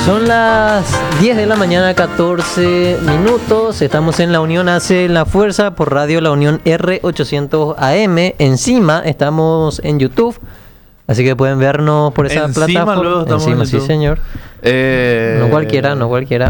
Son las 10 de la mañana, 14 minutos. Estamos en La Unión Hace la Fuerza por Radio La Unión R800 AM. Encima estamos en YouTube, así que pueden vernos por esa plataforma. Luego estamos en sí, YouTube. señor. No cualquiera.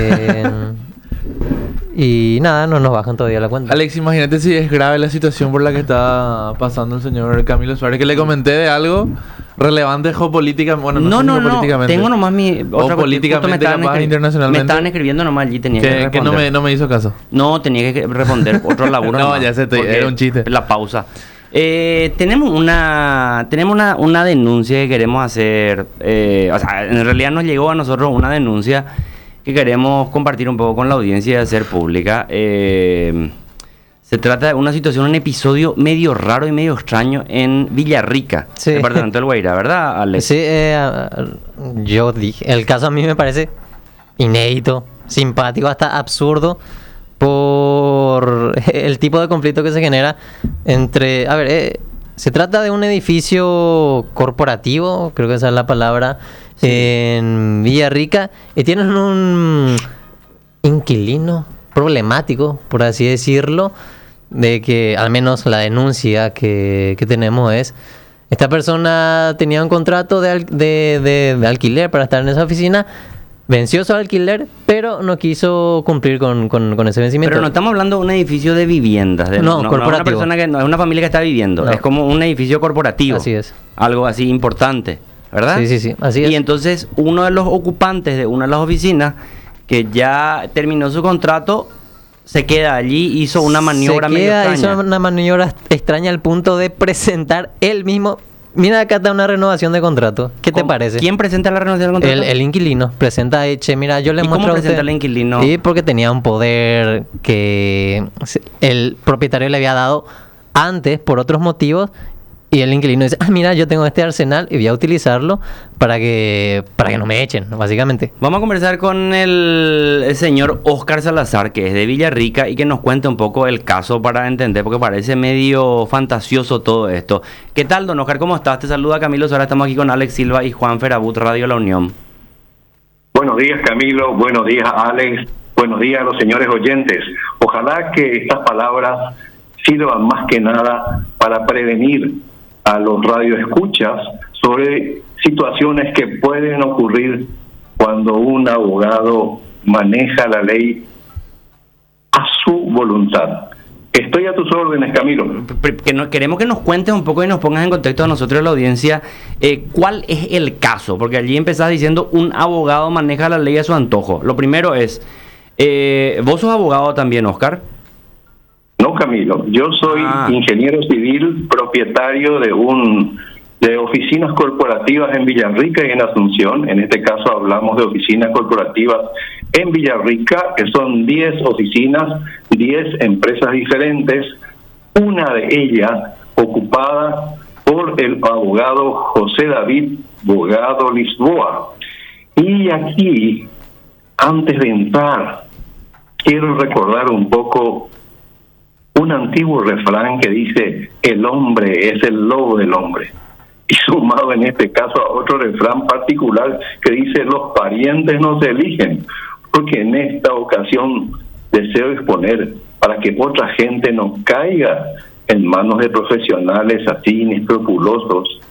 Y nada, no nos bajan todavía la cuenta. Alex, imagínate si es grave la situación por la que está pasando el señor Camilo Suárez, que le comenté de algo relevante geopolíticamente. Bueno, No, geopolíticamente. tengo nomás mi o políticamente, capaz, internacionalmente. Me estaban escribiendo nomás allí, tenía que responder. Que no me hizo caso. No, tenía que responder otro laburo. No, nomás, ya sé, era un chiste. La pausa. Tenemos una denuncia que queremos hacer. O sea, en realidad nos llegó a nosotros una denuncia que queremos compartir un poco con la audiencia y hacer pública. Se trata de una situación, un episodio medio raro y medio extraño en Villarrica, Sí. departamento del Guairá, ¿verdad, Alex? Sí, yo dije, el caso a mí me parece inédito, simpático, hasta absurdo, por el tipo de conflicto que se genera entre... A ver, se trata de un edificio corporativo, creo que esa es la palabra, sí, en Villarrica, y tienen un inquilino problemático, por así decirlo, de que al menos la denuncia que tenemos es: esta persona tenía un contrato de alquiler para estar en esa oficina, venció su alquiler, pero no quiso cumplir con ese vencimiento. Pero no estamos hablando de un edificio de viviendas. No, corporativo. No es una familia que está viviendo, No. Es como un edificio corporativo. Así es. Algo así importante, ¿verdad? Sí, así es. Y entonces uno de los ocupantes de una de las oficinas, que ya terminó su contrato, se queda allí, hizo una maniobra medio extraña. Hizo una maniobra extraña al punto de presentar él mismo. Mira, acá está una renovación de contrato. ¿Qué te parece? ¿Quién presenta la renovación del contrato? El inquilino presenta, che, mira, yo le ¿Y muestro cómo a usted. presenta el inquilino? Sí, porque tenía un poder que el propietario le había dado antes por otros motivos, y el inquilino dice: mira, yo tengo este arsenal y voy a utilizarlo para que no me echen, básicamente. Vamos a conversar con el señor Óscar Salazar, que es de Villarrica, y que nos cuente un poco el caso para entender, porque parece medio fantasioso todo esto. ¿Qué tal, don Óscar? ¿Cómo estás? Te saluda Camilo Suárez. Estamos aquí con Alex Silva y Juan Ferabut, Radio La Unión. Buenos días, Camilo. Buenos días, Alex. Buenos días a los señores oyentes. Ojalá que estas palabras sirvan más que nada para prevenir a los radioescuchas sobre situaciones que pueden ocurrir cuando un abogado maneja la ley a su voluntad. Estoy a tus órdenes, Camilo. Queremos que nos cuentes un poco y nos pongas en contexto a nosotros, la audiencia, cuál es el caso, porque allí empezás diciendo: un abogado maneja la ley a su antojo. Lo primero es, ¿vos sos abogado también, Óscar? No, Camilo, yo soy ingeniero civil, propietario de oficinas corporativas en Villarrica y en Asunción. En este caso hablamos de oficinas corporativas en Villarrica, que son 10 oficinas, 10 empresas diferentes, una de ellas ocupada por el abogado José David Bogado Lisboa. Y aquí, antes de entrar, quiero recordar un poco un antiguo refrán que dice: el hombre es el lobo del hombre. Y sumado en este caso a otro refrán particular que dice: los parientes no se eligen. Porque en esta ocasión deseo exponer para que otra gente no caiga en manos de profesionales así inescrupulosos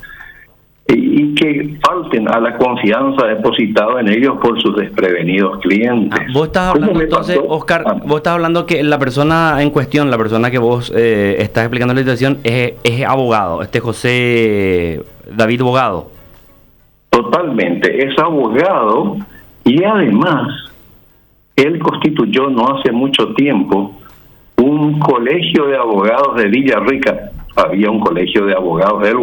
y que falten a la confianza depositada en ellos por sus desprevenidos clientes. Vos estás hablando entonces, Óscar, vos estás hablando que la persona en cuestión, la persona que vos estás explicando la situación, es abogado, José David Bogado. Totalmente, es abogado, y además él constituyó no hace mucho tiempo un colegio de abogados de Villarrica. Había un colegio de abogados de